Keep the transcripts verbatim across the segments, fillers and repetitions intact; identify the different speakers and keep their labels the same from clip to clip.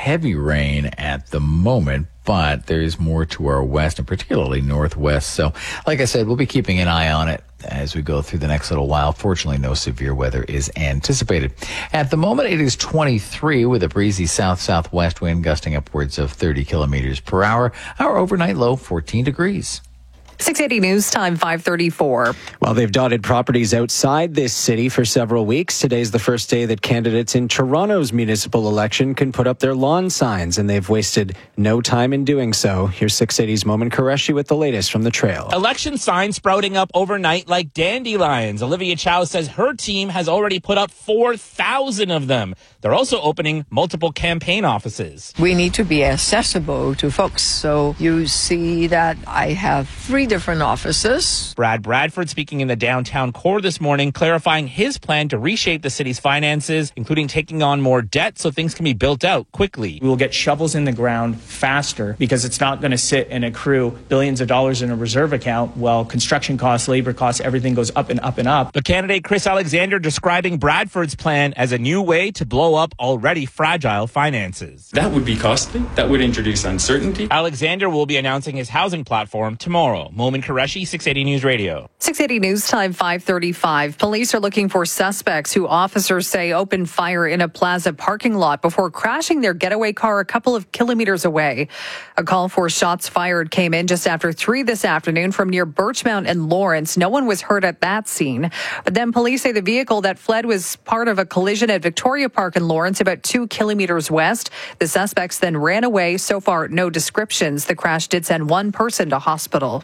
Speaker 1: heavy rain at the moment, but there is more to our west and particularly northwest. So, like I said, we'll be keeping an eye on it as we go through the next little while. Fortunately, no severe weather is anticipated. At the moment, it is twenty-three with a breezy south-southwest wind gusting upwards of thirty kilometers per hour. Our overnight low, fourteen degrees.
Speaker 2: six eighty News Time, five thirty-four.
Speaker 3: Well, they've dotted properties outside this city for several weeks. Today's the first day that candidates in Toronto's municipal election can put up their lawn signs, and they've wasted no time in doing so. Here's six eighty's Momin Qureshi with the latest from the trail.
Speaker 4: Election signs sprouting up overnight like dandelions. Olivia Chow says her team has already put up four thousand of them. They're also opening multiple campaign offices.
Speaker 5: We need to be accessible to folks, so you see that I have three different offices.
Speaker 4: Brad Bradford speaking in the downtown core this morning, clarifying his plan to reshape the city's finances, including taking on more debt so things can be built out quickly.
Speaker 6: We will get shovels in the ground faster because it's not going to sit and accrue billions of dollars in a reserve account while construction costs, labor costs, everything goes up and up and up.
Speaker 4: The candidate Chris Alexander describing Bradford's plan as a new way to blow up already fragile finances.
Speaker 7: That would be costly. That would introduce uncertainty.
Speaker 4: Alexander will be announcing his housing platform tomorrow. Momin Qureshi, six eighty News Radio.
Speaker 2: six eighty News Time, five thirty-five. Police are looking for suspects who officers say opened fire in a plaza parking lot before crashing their getaway car a couple of kilometers away. A call for shots fired came in just after three this afternoon from near Birchmount and Lawrence. No one was hurt at that scene. But then police say the vehicle that fled was part of a collision at Victoria Park in Lawrence, about two kilometers west. The suspects then ran away. So far, no descriptions. The crash did send one person to hospital.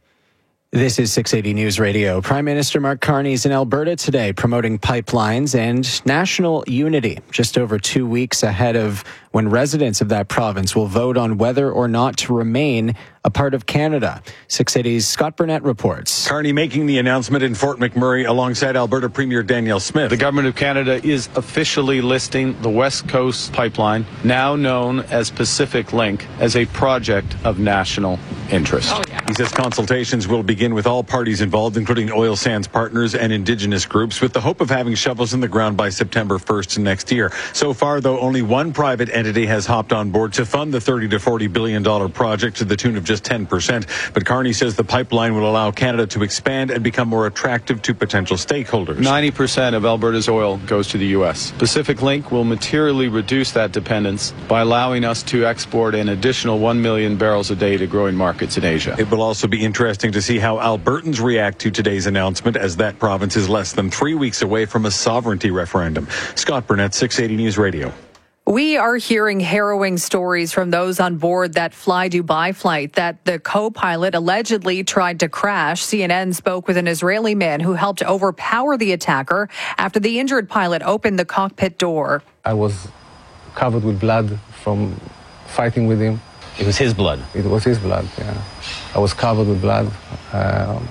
Speaker 3: This is six eighty News Radio. Prime Minister Mark Carney is in Alberta today promoting pipelines and national unity, just over two weeks ahead of when residents of that province will vote on whether or not to remain a part of Canada. six eighty's Scott Burnett reports.
Speaker 8: Carney making the announcement in Fort McMurray alongside Alberta Premier Danielle Smith.
Speaker 9: The Government of Canada is officially listing the West Coast Pipeline, now known as Pacific Link, as a project of national interest.
Speaker 8: Oh, yeah. He says consultations will begin with all parties involved, including oil sands partners and Indigenous groups, with the hope of having shovels in the ground by September first next year. So far, though, only one private entity has hopped on board to fund the thirty to forty billion dollars project to the tune of just ten percent. But Carney says the pipeline will allow Canada to expand and become more attractive to potential stakeholders.
Speaker 9: ninety percent of Alberta's oil goes to the U S. Pacific Link will materially reduce that dependence by allowing us to export an additional one million barrels a day to growing markets in Asia.
Speaker 8: It will also be interesting to see how Albertans react to today's announcement, as that province is less than three weeks away from a sovereignty referendum. Scott Burnett, six eighty News Radio.
Speaker 2: We are hearing harrowing stories from those on board that Fly Dubai flight that the co-pilot allegedly tried to crash. C N N spoke with an Israeli man who helped overpower the attacker after the injured pilot opened the cockpit door.
Speaker 10: I was covered with blood from fighting with him.
Speaker 4: It was his blood?
Speaker 10: It was his blood, yeah. I was covered with blood. Um,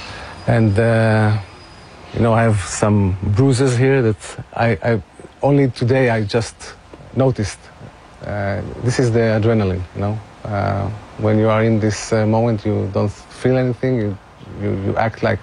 Speaker 10: and, uh, you know, I have some bruises here that I, I only today I just noticed. Uh, this is the adrenaline, you know. Uh, when you are in this uh, moment, you don't feel anything. You you, you act like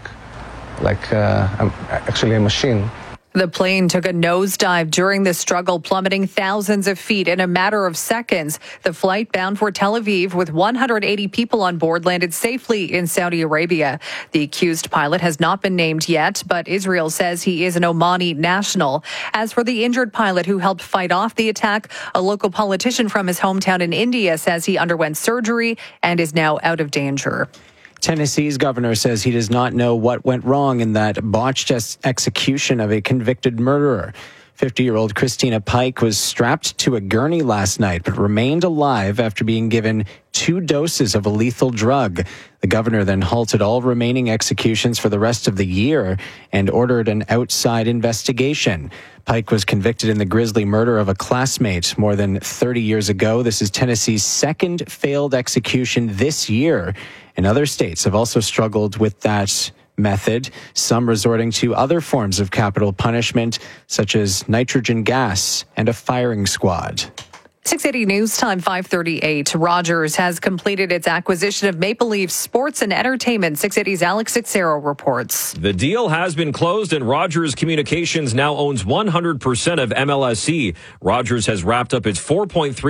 Speaker 10: like uh, I'm actually a machine.
Speaker 2: The plane took a nosedive during the struggle, plummeting thousands of feet in a matter of seconds. The flight bound for Tel Aviv with one hundred eighty people on board landed safely in Saudi Arabia. The accused pilot has not been named yet, but Israel says he is an Omani national. As for the injured pilot who helped fight off the attack, a local politician from his hometown in India says he underwent surgery and is now out of danger.
Speaker 3: Tennessee's governor says he does not know what went wrong in that botched execution of a convicted murderer. fifty-year-old Christina Pike was strapped to a gurney last night, but remained alive after being given two doses of a lethal drug. The governor then halted all remaining executions for the rest of the year and ordered an outside investigation. Pike was convicted in the grisly murder of a classmate more than thirty years ago. This is Tennessee's second failed execution this year. And other states have also struggled with that method, some resorting to other forms of capital punishment, such as nitrogen gas and a firing squad.
Speaker 2: six eighty News Time, five thirty-eight. Rogers has completed its acquisition of Maple Leaf Sports and Entertainment. six eighty's Alex Sixero reports.
Speaker 11: The deal has been closed, and Rogers Communications now owns one hundred percent of M L S C. Rogers has wrapped up its four point three